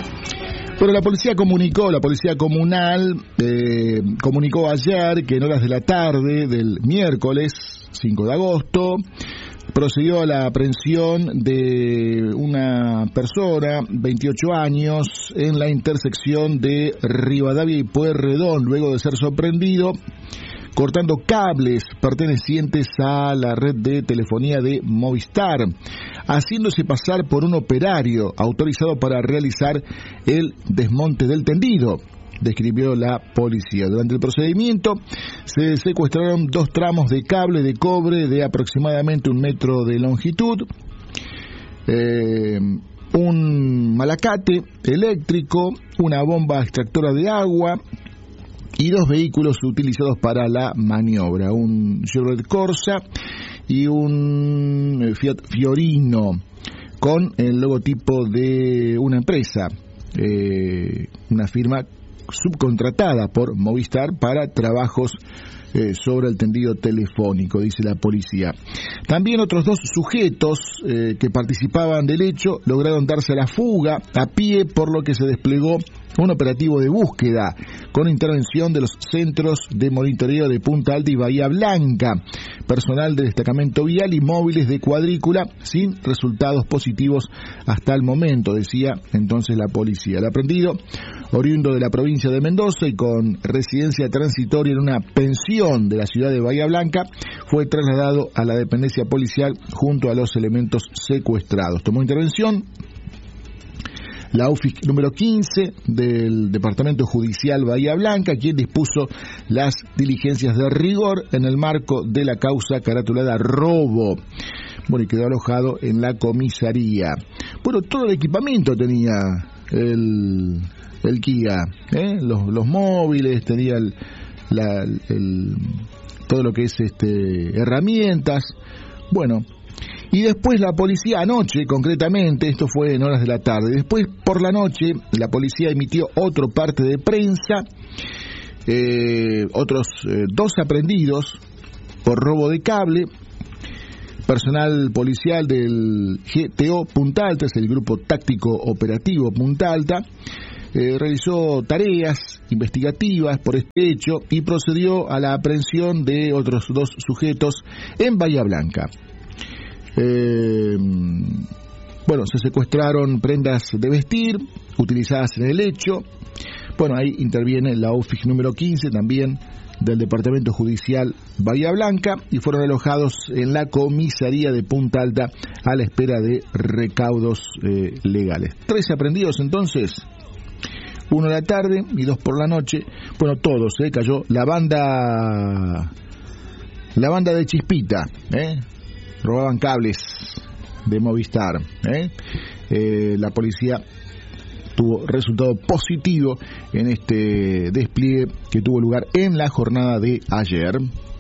Bueno, la policía comunal comunicó ayer que en horas de la tarde del miércoles 5 de agosto procedió a la aprehensión de una persona, 28 años, en la intersección de Rivadavia y Pueyrredón, luego de ser sorprendido cortando cables pertenecientes a la red de telefonía de Movistar, haciéndose pasar por un operario autorizado para realizar el desmonte del tendido, describió la policía. Durante el procedimiento se secuestraron 2 tramos de cable de cobre de aproximadamente 1 metro de longitud, un malacate eléctrico, una bomba extractora de agua y 2 vehículos utilizados para la maniobra, un Chevrolet Corsa y un Fiat Fiorino, con el logotipo de una empresa, una firma subcontratada por Movistar para trabajos sobre el tendido telefónico, dice la policía. También otros 2 sujetos que participaban del hecho lograron darse a la fuga a pie, por lo que se desplegó un operativo de búsqueda con intervención de los centros de monitoreo de Punta Alta y Bahía Blanca, personal del destacamento vial y móviles de cuadrícula, sin resultados positivos hasta el momento, decía entonces la policía. El aprendido, oriundo de la provincia de Mendoza y con residencia transitoria en una pensión de la ciudad de Bahía Blanca, fue trasladado a la dependencia policial junto a los elementos secuestrados. Tomó intervención la UFIC número 15 del Departamento Judicial Bahía Blanca, quien dispuso las diligencias de rigor en el marco de la causa caratulada robo. Bueno, y quedó alojado en la comisaría. Bueno, todo el equipamiento tenía el Kia, los móviles, tenía todo lo que es herramientas. Bueno, y después la policía anoche, concretamente, esto fue en horas de la tarde, después por la noche la policía emitió otro parte de prensa, otros 2 aprehendidos por robo de cable. Personal policial del GTO Punta Alta, es el Grupo Táctico Operativo Punta Alta, realizó tareas investigativas por este hecho y procedió a la aprehensión de otros 2 sujetos en Bahía Blanca. Bueno, se secuestraron prendas de vestir utilizadas en el hecho. Bueno, ahí interviene la UFIC número 15 también del Departamento Judicial Bahía Blanca y fueron alojados en la comisaría de Punta Alta a la espera de recaudos legales. 13 aprehendidos entonces, 1 de la tarde y 2 por la noche. Bueno, todos, cayó la banda de Chispita, robaban cables de Movistar. La policía tuvo resultado positivo en este despliegue que tuvo lugar en la jornada de ayer.